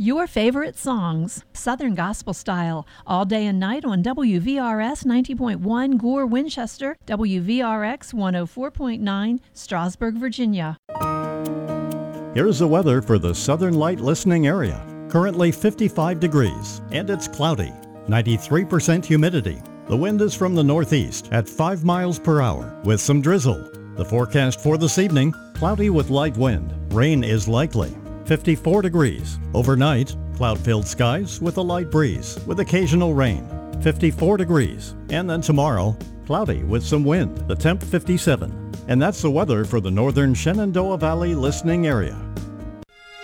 Your favorite songs, Southern Gospel Style, all day and night on WVRS 90.1 Gore, Winchester, WVRX 104.9 Strasburg, Virginia. Here's the weather for the Southern Light listening area. Currently 55 degrees, and it's cloudy. 93% humidity. The wind is from the northeast at 5 miles per hour with some drizzle. The forecast for this evening, cloudy with light wind. Rain is likely. 54 degrees. Overnight, cloud-filled skies with a light breeze with occasional rain. 54 degrees. And then tomorrow, cloudy with some wind. The temp 57. And that's the weather for the northern Shenandoah Valley listening area.